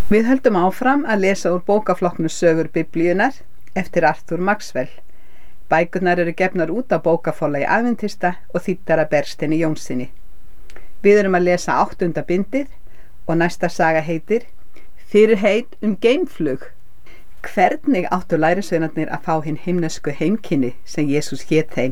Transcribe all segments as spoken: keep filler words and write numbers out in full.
Við höldum áfram að lesa úr bókaflokknu Sögur Biblíunnar eftir Arthur Maxwell. Bækurnar eru gefnar út á bókaforlagi Adventista og þýddar af Bergsteini Jónssyni. Við erum að lesa áttunda bindið og næsta saga heitir Fyrirheit um geimflug. Hvernig áttu lærisveinarnir að fá hinn himnesku heimkynni sem Jesús hét þeim?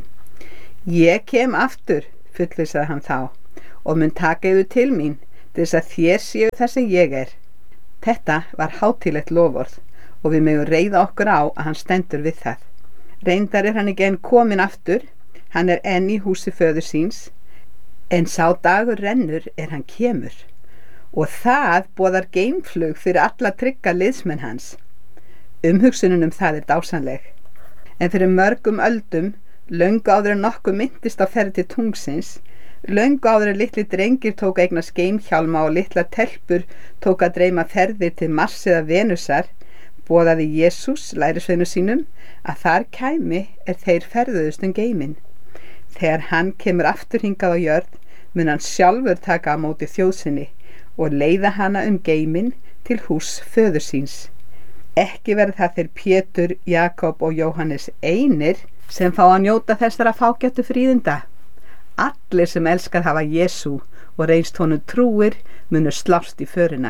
Ég kem aftur, fullvissaði hann þá, og mun taka yður til mín til þess að þér séu það sem ég er. Þetta var hátíðlegt loforð og við megum reiða okkur á að hann stendur við það. Reyndar er hann ekki enn kominn aftur, hann er enn í húsi föður síns, en sá dagur rennur er hann kemur. Og það boðar geimflug fyrir alla trygga liðsmenn hans. Umhugsunin um það er dásamleg. En fyrir mörgum öldum, löngu áður en nokkuð minntist á ferð til tungsins, löngu áður en litli drengir tók að eignast geimhjálma og litla telpur tók að dreyma ferðir til Mars eða Venusar, boðaði Jesús lærisveinum sínum að þar kæmi er þeir ferðuðust um geiminn. Þegar hann kemur aftur hingað á jörð, mun hann sjálfur taka á móti þjóð sinni og leiða hana um geiminn til hús föður síns. Ekki verð það þeir Pétur, Jakob og Jóhannes einir sem fá að njóta þessara fágætu fríðinda. Allir sem elskar hafa Jesú og reynst honum trúir munu slást í förina.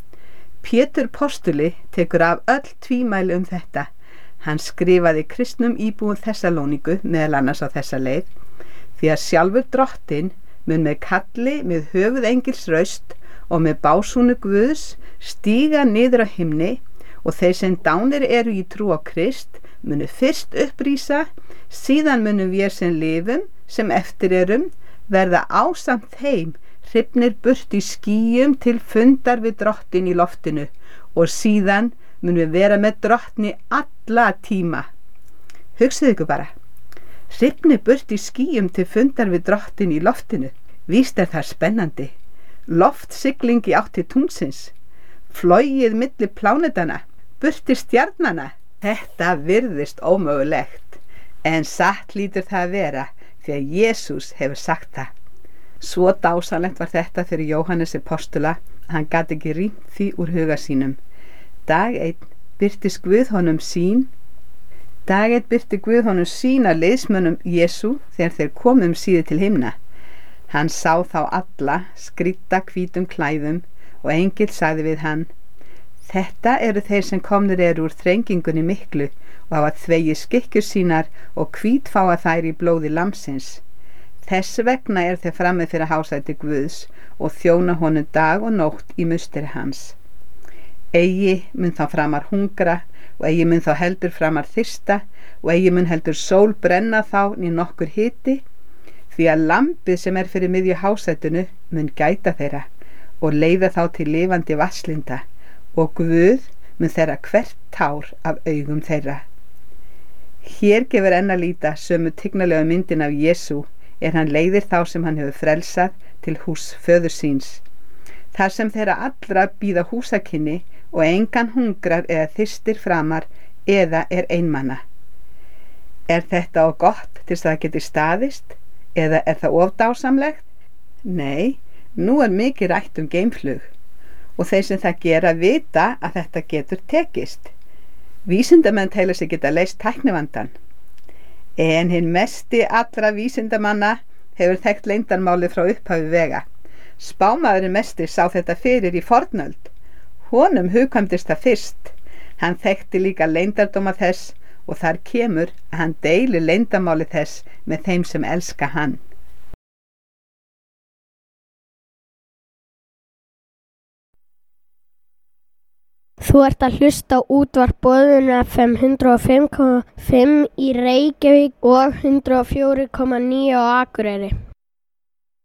Pétur postuli tekur af öll tvímæli um þetta. Hann skrifaði kristnum íbúum Þessalóníku meðal annars á þessa leið, því að sjálfur drottinn mun með kalli með höfuð engils raust og með básúnu Guðs stíga niður á himni, og þeir sem dánir eru í trú á Krist munu fyrst upprísa, síðan munum við sem lifum, sem eftir erum, verða ásamt þeim hrifnir burt í skýjum til fundar við drottin í loftinu, og síðan mun við vera með drottni alla tíma. Hugsið ykkur bara, hrifnir burt í skýjum til fundar við drottin í loftinu. Víst er það spennandi. Loftsigling í átt til tungsins, flogið milli plánetana, burt til stjarnana. Þetta virðist ómögulegt, en satt lítur það að vera, því að Jesús hefur sagt það. Svo dásamlegt var þetta fyrir Jóhannes postula að hann gat ekki rýmt því úr huga sínum. Dag einn birtist Guð honum sín, dag einn birti Guð honum sín að liðsmönnum Jesú þegar þeir komum síðu til himna. Hann sá þá alla skrýdda hvítum klæðum og engill sagði við hann: Þetta eru þeir sem komnir eru úr þrengingunni miklu og hafa þvegið skikkjur sínar og hvítfáa þær í blóði lambsins. Þess vegna er þeir frammi fyrir hásæti Guðs og þjóna honum dag og nótt í musteri hans. Eigi mun þá framar hungra og eigi mun þá heldur framar þyrsta og eigi mun heldur sól brenna þá né nokkur hiti, því að lambið sem er fyrir miðju hásætinu mun gæta þeirra og leiða þá til lifandi vasslinda, og Guð mun þeirra hvert tár af augum þeirra. Hér gefur enn að líta sömu tignalega myndin af Jesú er hann leiðir þá sem hann hefur frelsað til hús föður síns. Þar sem þeirra allra bíða húsakinni og engan hungrar eða þyrstir framar eða er einmana. Er þetta of gott til þess að það geti staðist, eða er það of dásamlegt? Nei, nú er mikið rætt um geimflug og þeir sem það gera vita að þetta getur tekist. Vísindamenn telja sig geta leyst tæknivandann, en hinn mesti allra vísindamanna hefur þekkt leyndarmálið frá upphafi vega. Spámaðurinn mesti sá þetta fyrir í fornöld. Honum hugkvæmdist það fyrst. Hann þekkti líka leyndardóma þess og þar kemur að hann deilir leyndarmálið þess með þeim sem elska hann. Þú ert að hlusta á útvarp Boðinu F M hundrað og fimm komma fimm í Reykjavík og hundrað og fjögur komma níu á Akureyri.